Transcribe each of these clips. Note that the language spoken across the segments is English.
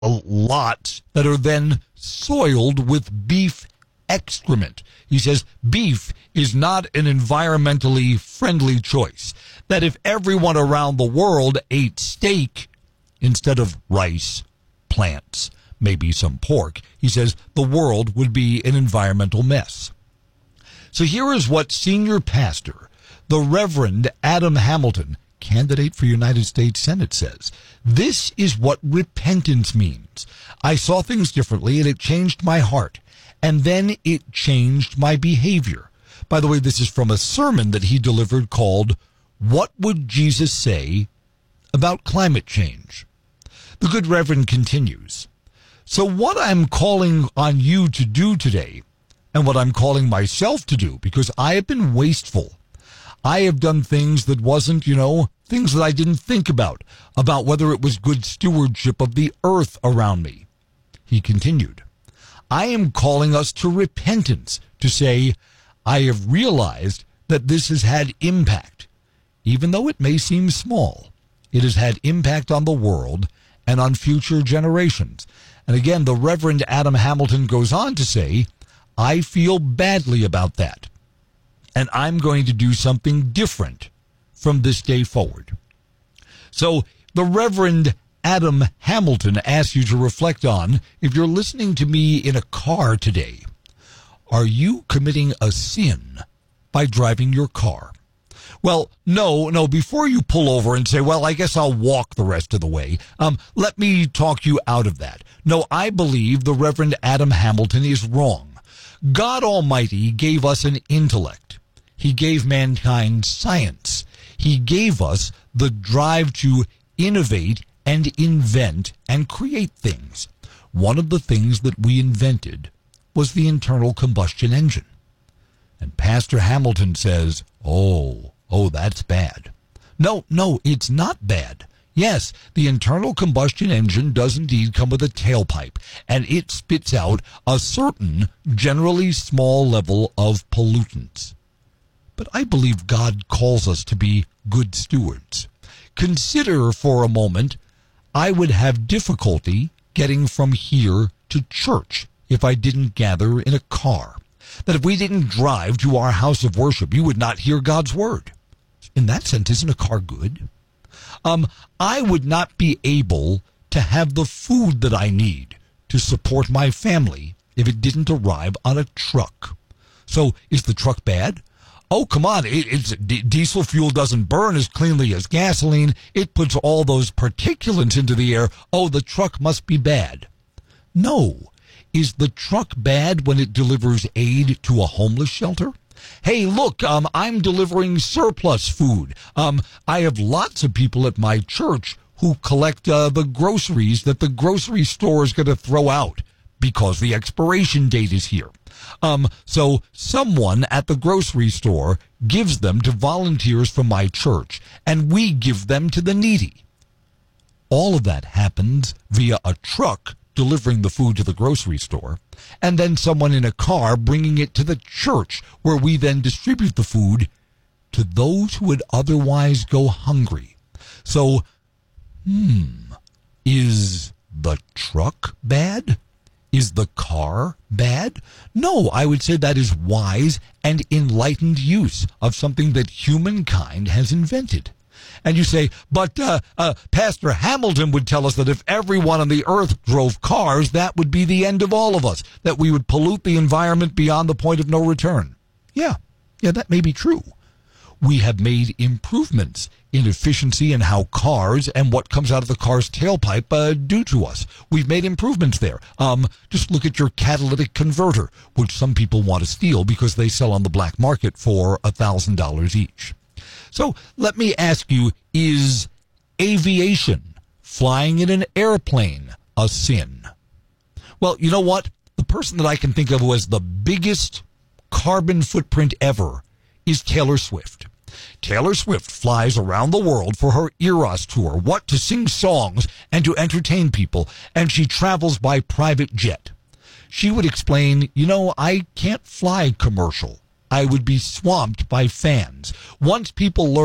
lots that are then soiled with beef excrement. He says beef is not an environmentally friendly choice. That if everyone around the world ate steak instead of rice, plants, maybe some pork, he says the world would be an environmental mess. So here is what senior pastor, the Reverend Adam Hamilton, candidate for United States Senate, says. This is what repentance means. I saw things differently, and it changed my heart. And then it changed my behavior. By the way, this is from a sermon that he delivered called, What Would Jesus Say About Climate Change? The good Reverend continues, so what I'm calling on you to do today, and what I'm calling myself to do, because I have been wasteful. I have done things that wasn't, things that I didn't think about whether it was good stewardship of the earth around me. He continued, I am calling us to repentance, to say, I have realized that this has had impact. Even though it may seem small, it has had impact on the world and on future generations. And again, the Reverend Adam Hamilton goes on to say, I feel badly about that, and I'm going to do something different from this day forward. So the Reverend Adam Hamilton asks you to reflect on, if you're listening to me in a car today, are you committing a sin by driving your car? Well, no, before you pull over and say, well, I guess I'll walk the rest of the way, let me talk you out of that. No, I believe the Reverend Adam Hamilton is wrong. God Almighty gave us an intellect. He gave mankind science. He gave us the drive to innovate and invent and create things. One of the things that we invented was the internal combustion engine. And Pastor Hamilton says, oh, that's bad. No, it's not bad. Yes, the internal combustion engine does indeed come with a tailpipe, and it spits out a certain, generally small level of pollutants. But I believe God calls us to be good stewards. Consider for a moment, I would have difficulty getting from here to church if I didn't gather in a car. That if we didn't drive to our house of worship, you would not hear God's word. In that sense, isn't a car good? I would not be able to have the food that I need to support my family if it didn't arrive on a truck. So is the truck bad? Oh, come on. Diesel fuel doesn't burn as cleanly as gasoline. It puts all those particulates into the air. Oh, the truck must be bad. No. Is the truck bad when it delivers aid to a homeless shelter? Hey, look, I'm delivering surplus food. I have lots of people at my church who collect the groceries that the grocery store is going to throw out because the expiration date is here. So someone at the grocery store gives them to volunteers from my church, and we give them to the needy. All of that happens via a truck delivering the food to the grocery store, and then someone in a car bringing it to the church, where we then distribute the food to those who would otherwise go hungry. So, is the truck bad? Is the car bad? No, I would say that is wise and enlightened use of something that humankind has invented. And you say, but Pastor Hamilton would tell us that if everyone on the earth drove cars, that would be the end of all of us, that we would pollute the environment beyond the point of no return. Yeah, that may be true. We have made improvements in efficiency in how cars and what comes out of the car's tailpipe do to us. We've made improvements there. Just look at your catalytic converter, which some people want to steal because they sell on the black market for $1,000 each. So let me ask you, is aviation, flying in an airplane, a sin? Well, you know what? The person that I can think of who has the biggest carbon footprint ever is Taylor Swift. Taylor Swift flies around the world for her Eras tour, to sing songs and to entertain people, and she travels by private jet. She would explain, I can't fly commercial. I would be swamped by fans. Once people learn that,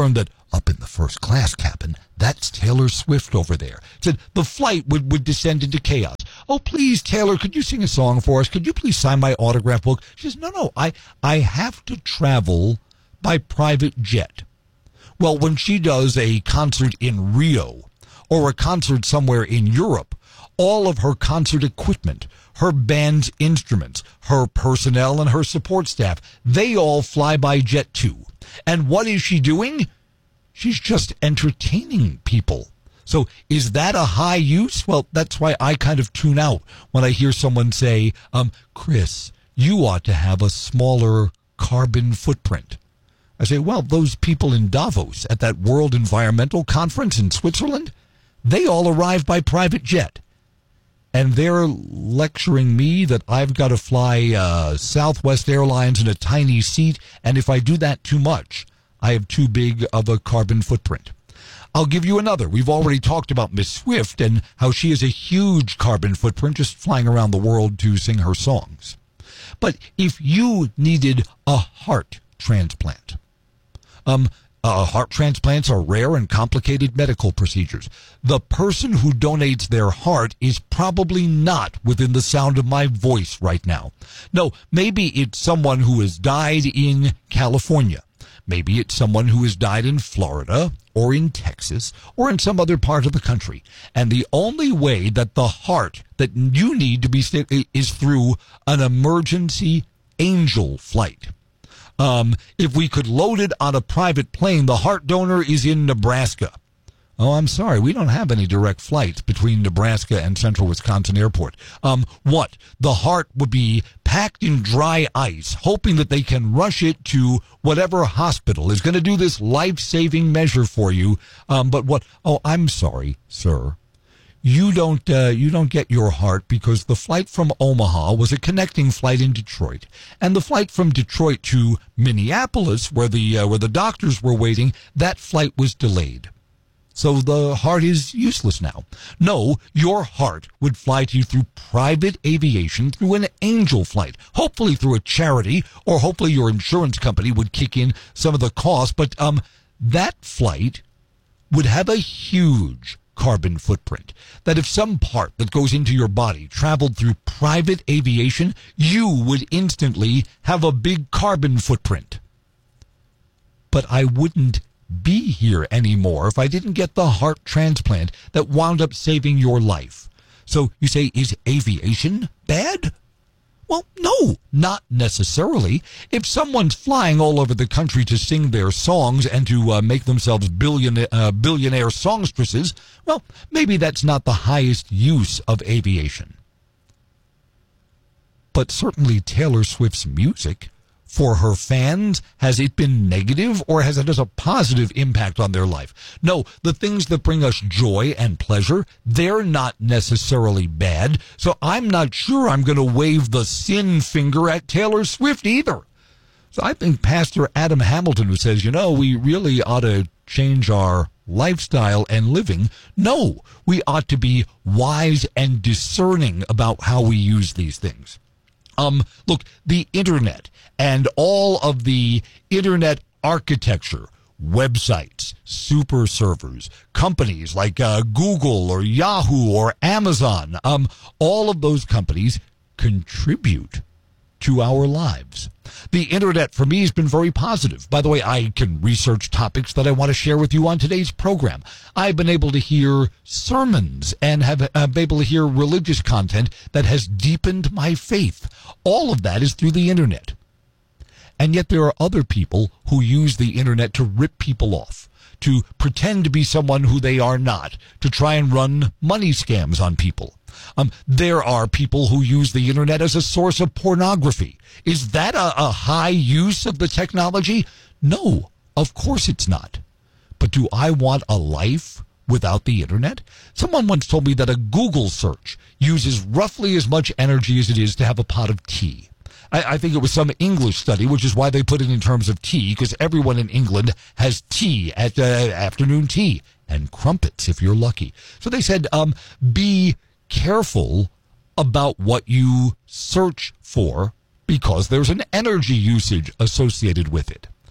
up in the first class cabin, that's Taylor Swift over there. Said the flight would descend into chaos. Oh, please, Taylor, could you sing a song for us? Could you please sign my autograph book? She says, no, I have to travel by private jet. Well, when she does a concert in Rio or a concert somewhere in Europe, all of her concert equipment, her band's instruments, her personnel, and her support staff, they all fly by jet too. And what is she doing? She's just entertaining people. So is that a high use? Well, that's why I kind of tune out when I hear someone say, Chris, you ought to have a smaller carbon footprint. I say, well, those people in Davos at that World Environmental Conference in Switzerland, they all arrived by private jet. And they're lecturing me that I've got to fly Southwest Airlines in a tiny seat, and if I do that too much, I have too big of a carbon footprint. I'll give you another. We've already talked about Miss Swift and how she has a huge carbon footprint just flying around the world to sing her songs. But if you needed a heart transplant, heart transplants are rare and complicated medical procedures. The person who donates their heart is probably not within the sound of my voice right now. No, maybe it's someone who has died in California. Maybe it's someone who has died in Florida or in Texas or in some other part of the country. And the only way that the heart that you need to be is through an emergency angel flight. If we could load it on a private plane, the heart donor is in Nebraska. Oh, I'm sorry. We don't have any direct flights between Nebraska and Central Wisconsin Airport. What? The heart would be packed in dry ice, hoping that they can rush it to whatever hospital is going to do this life-saving measure for you. But what? Oh, I'm sorry, sir. You don't get your heart because the flight from Omaha was a connecting flight in Detroit, and the flight from Detroit to Minneapolis, where the doctors were waiting, that flight was delayed. So the heart is useless now. No, your heart would fly to you through private aviation, through an angel flight, hopefully through a charity, or hopefully your insurance company would kick in some of the cost. But that flight would have a huge carbon footprint. That if some part that goes into your body traveled through private aviation, you would instantly have a big carbon footprint. But I wouldn't be here anymore if I didn't get the heart transplant that wound up saving your life. So you say, is aviation bad? Well, no, not necessarily. If someone's flying all over the country to sing their songs and to make themselves billionaire songstresses, well, maybe that's not the highest use of aviation. But certainly Taylor Swift's music, for her fans, has it been negative or has it a positive impact on their life? No, the things that bring us joy and pleasure, they're not necessarily bad. So I'm not sure I'm going to wave the sin finger at Taylor Swift either. So I think Pastor Adam Hamilton, who says, we really ought to change our lifestyle and living. No, we ought to be wise and discerning about how we use these things. Look, the internet and all of the internet architecture, websites, super servers, companies like Google or Yahoo or Amazon, all of those companies contribute to our lives. The internet for me has been very positive. By the way, I can research topics that I want to share with you on today's program. I've been able to hear sermons and have been able to hear religious content that has deepened my faith. All of that is through the internet. And yet there are other people who use the internet to rip people off, to pretend to be someone who they are not, to try and run money scams on people. There are people who use the internet as a source of pornography. Is that a high use of the technology? No, of course it's not. But do I want a life without the internet? Someone once told me that a Google search uses roughly as much energy as it is to have a pot of tea. I think it was some English study, which is why they put it in terms of tea, because everyone in England has tea at afternoon tea, and crumpets if you're lucky. So they said, be careful about what you search for because there's an energy usage associated with it.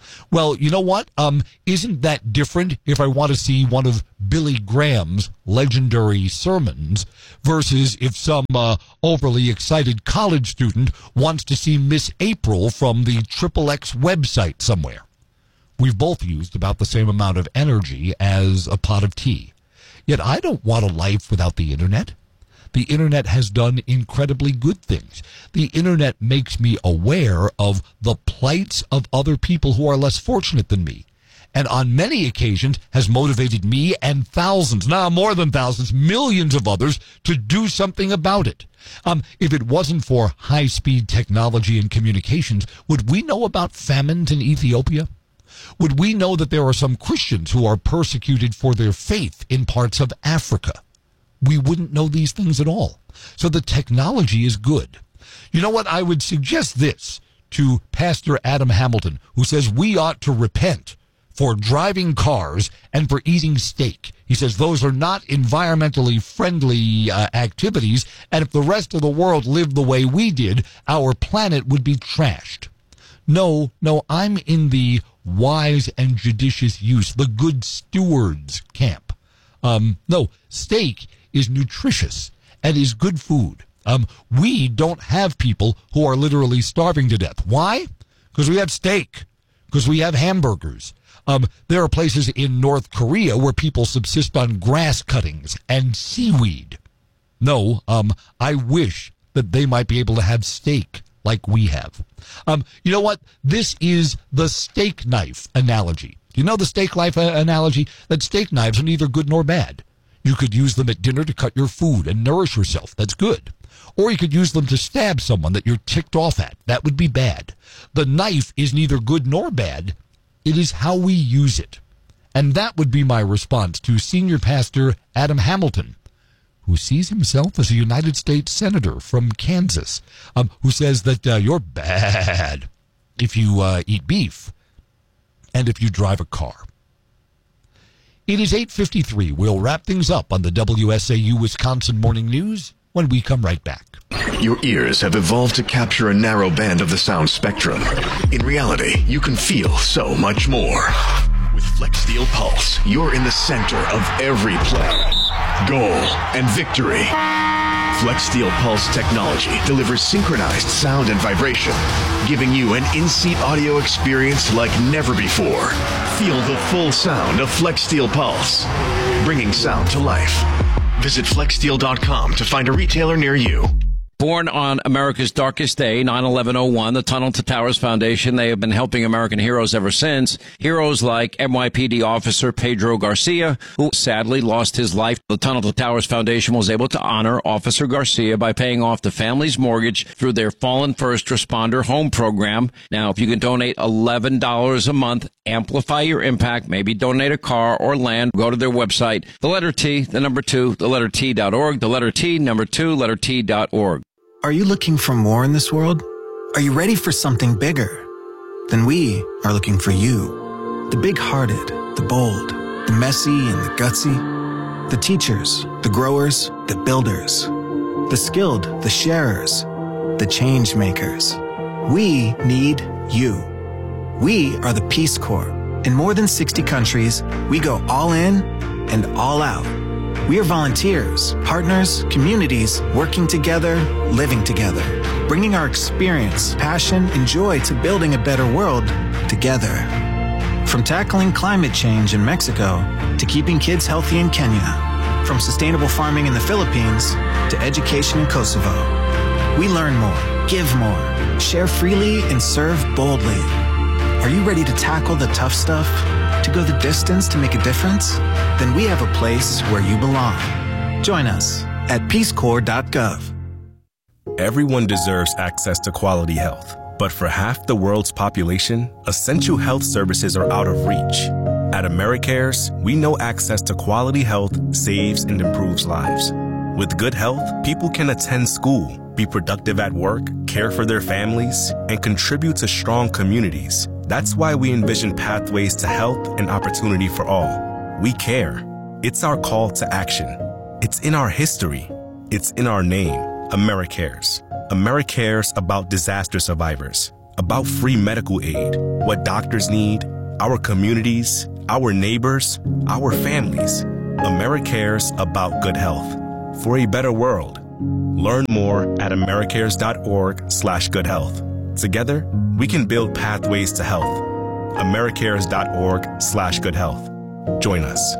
Well, you know what? Isn't that different if I want to see one of Billy Graham's legendary sermons versus if some overly excited college student wants to see Miss April from the XXX website somewhere? We've both used about the same amount of energy as a pot of tea. Yet I don't want a life without the internet. The internet has done incredibly good things. The internet makes me aware of the plights of other people who are less fortunate than me, and on many occasions has motivated me and thousands, more than thousands, millions of others to do something about it. If it wasn't for high-speed technology and communications, would we know about famines in Ethiopia? Would we know that there are some Christians who are persecuted for their faith in parts of Africa? We wouldn't know these things at all. So the technology is good. You know what? I would suggest this to Pastor Adam Hamilton, who says we ought to repent for driving cars and for eating steak. He says those are not environmentally friendly activities, and if the rest of the world lived the way we did, our planet would be trashed. No, I'm in the wise and judicious use, the good stewards camp. No, steak is nutritious and is good food. We don't have people who are literally starving to death. Why? Because we have steak, because we have hamburgers. There are places in North Korea where people subsist on grass cuttings and seaweed. No, I wish that they might be able to have steak like we have. You know what? This is the steak knife analogy. You know the steak knife analogy? That steak knives are neither good nor bad. You could use them at dinner to cut your food and nourish yourself. That's good. Or you could use them to stab someone that you're ticked off at. That would be bad. The knife is neither good nor bad. It is how we use it. And that would be my response to Senior Pastor Adam Hamilton, who sees himself as a United States Senator from Kansas, who says that you're bad if you eat beef and if you drive a car. It is 8:53. We'll wrap things up on the WSAU Wisconsin Morning News when we come right back. Your ears have evolved to capture a narrow band of the sound spectrum. In reality, you can feel so much more. With FlexSteel Pulse, you're in the center of every play, goal, and victory. FlexSteel Pulse technology delivers synchronized sound and vibration, giving you an in-seat audio experience like never before. Feel the full sound of FlexSteel Pulse, bringing sound to life. Visit FlexSteel.com to find a retailer near you. Born on America's darkest day, 9/11/01, the Tunnel to Towers Foundation, they have been helping American heroes ever since. Heroes like NYPD officer Pedro Garcia, who sadly lost his life. The Tunnel to Towers Foundation was able to honor Officer Garcia by paying off the family's mortgage through their Fallen First Responder Home Program. Now, if you can donate $11 a month, amplify your impact, maybe donate a car or land, go to their website, the letter T, the number 2, the letter T.org, the letter T, number 2, letter T.org. Are you looking for more in this world? Are you ready for something bigger? Then we are looking for you. The big-hearted, the bold, the messy and the gutsy. The teachers, the growers, the builders. The skilled, the sharers, the change makers. We need you. We are the Peace Corps. In more than 60 countries, we go all in and all out. We are volunteers, partners, communities, working together, living together, bringing our experience, passion, and joy to building a better world together. From tackling climate change in Mexico to keeping kids healthy in Kenya, from sustainable farming in the Philippines to education in Kosovo. We learn more, give more, share freely, and serve boldly. Are you ready to tackle the tough stuff? To go the distance to make a difference? Then we have a place where you belong. Join us at peacecorps.gov. Everyone deserves access to quality health, but for half the world's population, essential health services are out of reach. At AmeriCares, we know access to quality health saves and improves lives. With good health, people can attend school, be productive at work, care for their families, and contribute to strong communities. That's why we envision pathways to health and opportunity for all. We care. It's our call to action. It's in our history. It's in our name. AmeriCares. AmeriCares about disaster survivors. about free medical aid, what doctors need, our communities, our neighbors, our families. AmeriCares about good health. For a better world. Learn more at americares.org/goodhealth. Together, we can build pathways to health. americares.org/goodhealth. Join us.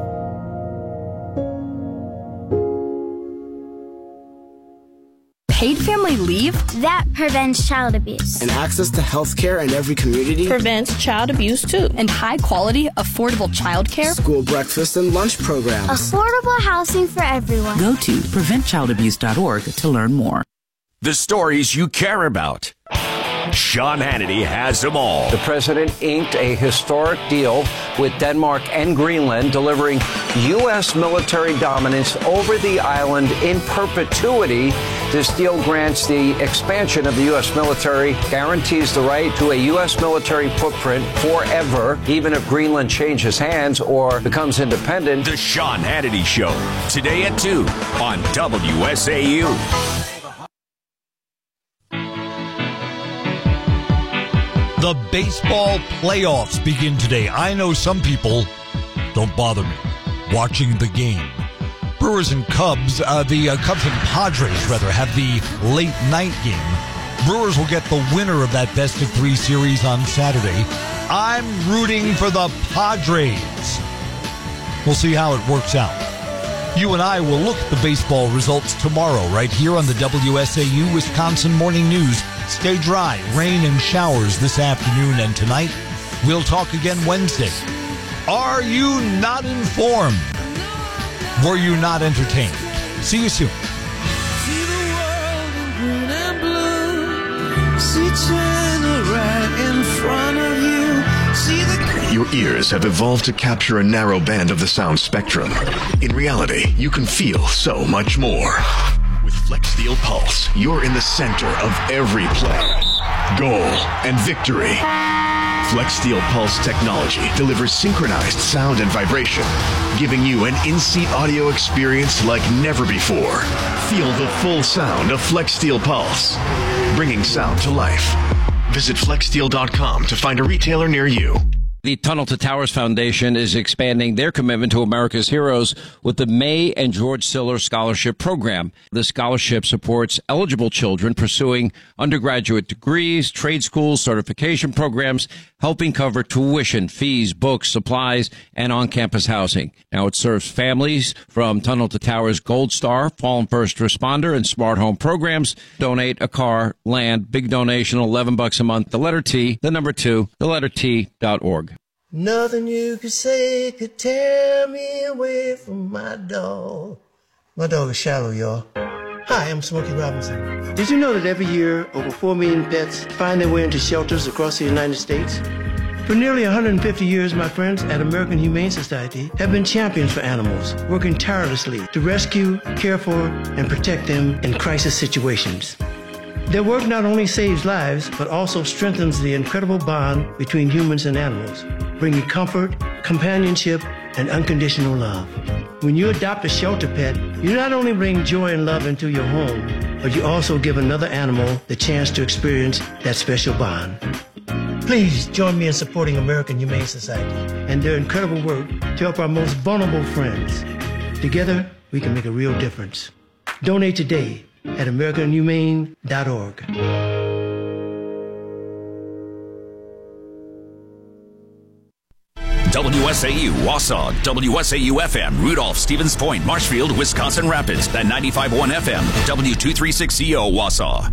Paid family leave? That prevents child abuse. And access to health care in every community Prevents child abuse too. And high quality, affordable child care? School breakfast and lunch programs. Affordable housing for everyone. Go to preventchildabuse.org to learn more. The stories you care about. Sean Hannity has them all. The president inked a historic deal with Denmark and Greenland, delivering U.S. military dominance over the island in perpetuity. This deal grants the expansion of the U.S. military, guarantees the right to a U.S. military footprint forever, even if Greenland changes hands or becomes independent. The Sean Hannity Show, today at 2 on WSAU. The baseball playoffs begin today. I know some people don't bother me watching the game. Brewers and Cubs, the Cubs and Padres, rather, have the late night game. Brewers will get the winner of that best-of-3 series on Saturday. I'm rooting for the Padres. We'll see how it works out. You and I will look at the baseball results tomorrow right here on the WSAU Wisconsin Morning News. Stay dry, rain and showers this afternoon and tonight. We'll talk again Wednesday. Are you not informed? Were you not entertained? See you soon. See the world in green and blue. See China right in front of you. See the... Your ears have evolved to capture a narrow band of the sound spectrum. In reality, you can feel so much more. With FlexSteel Pulse, you're in the center of every play, goal, and victory. FlexSteel Pulse technology delivers synchronized sound and vibration, giving you an in-seat audio experience like never before. Feel the full sound of FlexSteel Pulse, bringing sound to life. Visit flexsteel.com to find a retailer near you. The Tunnel to Towers Foundation is expanding their commitment to America's heroes with the May and George Siller Scholarship Program. The scholarship supports eligible children pursuing undergraduate degrees, trade schools, certification programs, helping cover tuition, fees, books, supplies, and on-campus housing. Now it serves families from Tunnel to Towers Gold Star, Fallen First Responder, and Smart Home programs. Donate a car, land, big donation, $11 a month. The letter T, the number 2, the letter T.org. Nothing you could say could tear me away from my dog. My dog is Shallow, y'all. Hi, I'm Smokey Robinson. Did you know that every year over 4 million pets find their way into shelters across the United States? For nearly 150 years, my friends at American Humane Society have been champions for animals, working tirelessly to rescue, care for, and protect them in crisis situations. Their work not only saves lives, but also strengthens the incredible bond between humans and animals, bringing comfort, companionship, and unconditional love. When you adopt a shelter pet, you not only bring joy and love into your home, but you also give another animal the chance to experience that special bond. Please join me in supporting American Humane Society and their incredible work to help our most vulnerable friends. Together, we can make a real difference. Donate today at AmericanHumane.org. WSAU, Wausau, WSAU-FM, Rudolph, Stevens Point, Marshfield, Wisconsin Rapids, at 95.1 FM, W236CO, Wausau.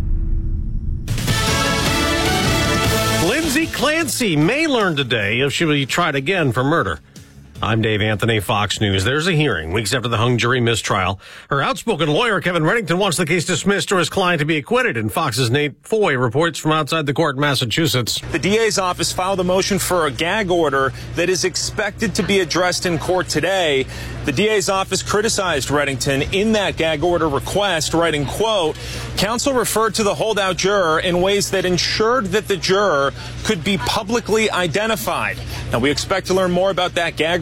Lindsay Clancy may learn today if she will be tried again for murder. I'm Dave Anthony, Fox News. There's a hearing weeks after the hung jury mistrial. Her outspoken lawyer, Kevin Reddington, wants the case dismissed or his client to be acquitted. And Fox's Nate Foy reports from outside the court in Massachusetts. The DA's office filed a motion for a gag order that is expected to be addressed in court today. The DA's office criticized Reddington in that gag order request, writing, quote, counsel referred to the holdout juror in ways that ensured that the juror could be publicly identified. Now, we expect to learn more about that gag order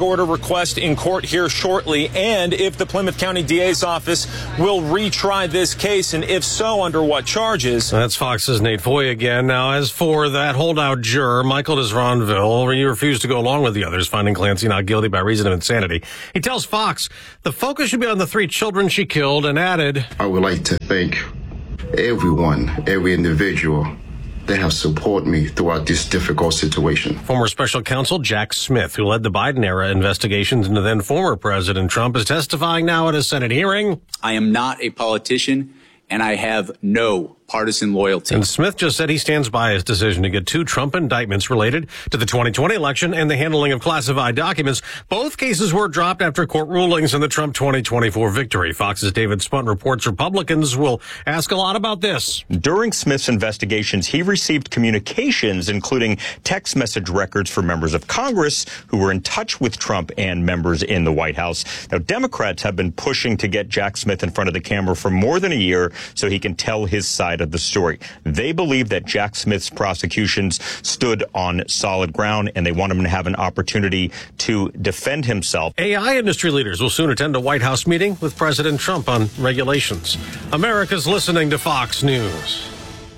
order request in court here shortly, and if the Plymouth County DA's office will retry this case, and if so, under what charges. That's Fox's Nate Foy again. Now, as for that holdout juror, Michael Desronville, he refused to go along with the others, finding Clancy not guilty by reason of insanity. He tells Fox the focus should be on the 3 children she killed, and added, I would like to thank everyone, every individual that have supported me throughout this difficult situation. Former special counsel Jack Smith, who led the Biden-era investigations into then former President Trump, is testifying now at a Senate hearing. I am not a politician, and I have no partisan loyalty. And Smith just said he stands by his decision to get 2 Trump indictments related to the 2020 election and the handling of classified documents. Both cases were dropped after court rulings in the Trump 2024 victory. Fox's David Spunt reports Republicans will ask a lot about this. During Smith's investigations, he received communications, including text message records for members of Congress who were in touch with Trump and members in the White House. Now, Democrats have been pushing to get Jack Smith in front of the camera for more than a year so he can tell his side of the story. They believe that Jack Smith's prosecutions stood on solid ground, and they want him to have an opportunity to defend himself. AI industry leaders will soon attend a White House meeting with President Trump on regulations. America's listening to Fox News.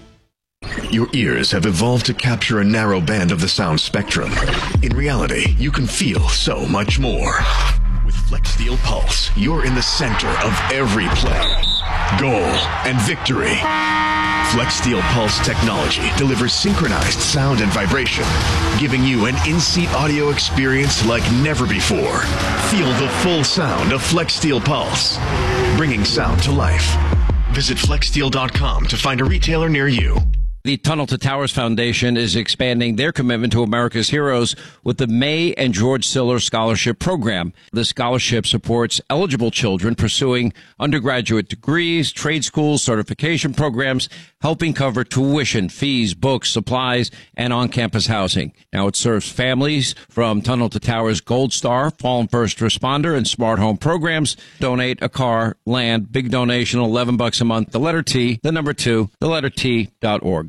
Your ears have evolved to capture a narrow band of the sound spectrum. In reality, you can feel so much more. With FlexSteel Pulse, you're in the center of every play, goal, and victory. FlexSteel Pulse technology delivers synchronized sound and vibration, giving you an in-seat audio experience like never before. Feel the full sound of FlexSteel Pulse, bringing sound to life. Visit FlexSteel.com to find a retailer near you. The Tunnel to Towers Foundation is expanding their commitment to America's heroes with the May and George Siller Scholarship Program. The scholarship supports eligible children pursuing undergraduate degrees, trade schools, certification programs, helping cover tuition, fees, books, supplies, and on-campus housing. Now it serves families from Tunnel to Towers Gold Star, Fallen First Responder, and Smart Home programs. Donate a car, land, big donation, $11 a month. The letter T, the number 2, the letter T.org.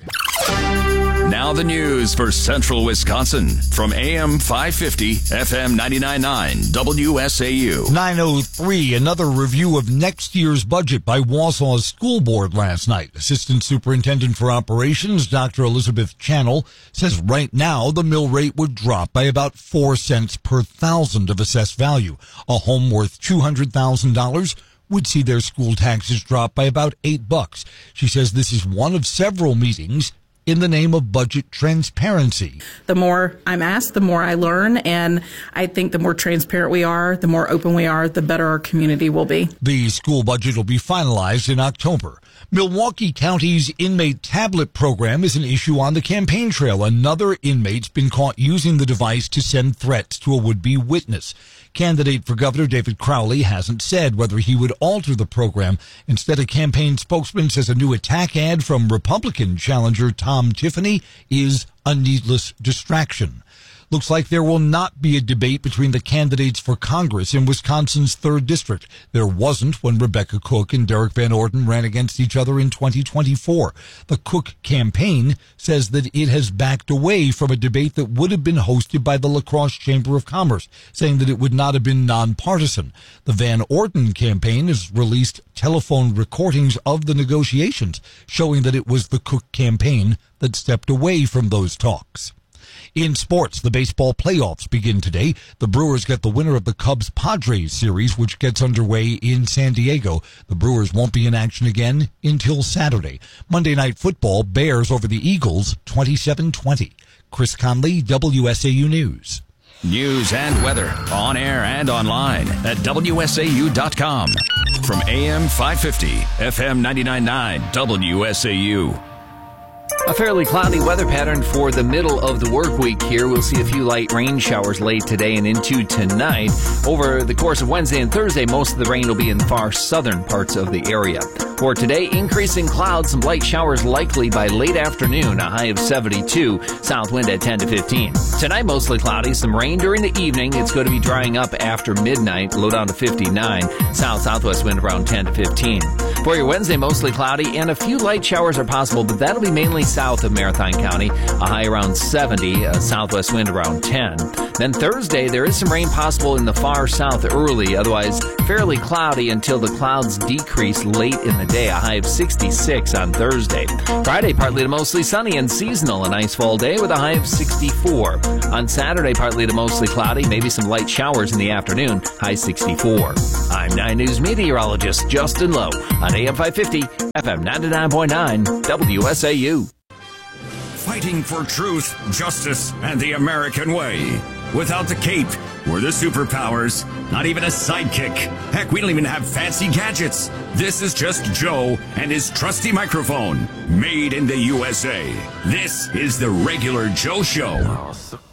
Now the news for Central Wisconsin from AM 550, FM 99.9, WSAU. 9:03, another review of next year's budget by Wausau's school board last night. Assistant Superintendent for Operations, Dr. Elizabeth Channel, says right now the mill rate would drop by about 4 cents per thousand of assessed value. A home worth $200,000 would see their school taxes drop by about $8. She says this is one of several meetings in the name of budget transparency. The more I'm asked, the more I learn, and I think the more transparent we are, the more open we are, the better our community will be. The school budget will be finalized in October. Milwaukee County's inmate tablet program is an issue on the campaign trail. Another inmate's been caught using the device to send threats to a would-be witness. Candidate for governor David Crowley hasn't said whether he would alter the program. Instead, a campaign spokesman says a new attack ad from Republican challenger Tom Tiffany is a needless distraction. Looks like there will not be a debate between the candidates for Congress in Wisconsin's 3rd District. There wasn't when Rebecca Cook and Derek Van Orden ran against each other in 2024. The Cook campaign says that it has backed away from a debate that would have been hosted by the La Crosse Chamber of Commerce, saying that it would not have been nonpartisan. The Van Orden campaign has released telephone recordings of the negotiations, showing that it was the Cook campaign that stepped away from those talks. In sports, the baseball playoffs begin today. The Brewers get the winner of the Cubs-Padres series, which gets underway in San Diego. The Brewers won't be in action again until Saturday. Monday Night Football, Bears over the Eagles, 27-20. Chris Conley, WSAU News. News and weather on air and online at WSAU.com. From AM 550, FM 99.9, WSAU. A fairly cloudy weather pattern for the middle of the work week here. We'll see a few light rain showers late today and into tonight. Over the course of Wednesday and Thursday, most of the rain will be in the far southern parts of the area. For today, increasing clouds, some light showers likely by late afternoon, a high of 72, south wind at 10 to 15. Tonight, mostly cloudy, some rain during the evening. It's going to be drying up after midnight, low down to 59, south-southwest wind around 10 to 15. For your Wednesday, mostly cloudy, and a few light showers are possible, but that'll be mainly south of Marathon County, a high around 70, a southwest wind around 10. Then Thursday, there is some rain possible in the far south early, otherwise fairly cloudy until the clouds decrease late in the day, a high of 66 on Thursday. Friday, partly to mostly sunny and seasonal, a nice fall day with a high of 64. On Saturday, partly to mostly cloudy, maybe some light showers in the afternoon, high 64. I'm 9 News meteorologist Justin Lowe on AM 550, FM 99.9, WSAU. Fighting for truth, justice, and the American way. Without the cape, we're the superpowers. Not even a sidekick. Heck, we don't even have fancy gadgets. This is just Joe and his trusty microphone. Made in the USA. This is the Regular Joe Show.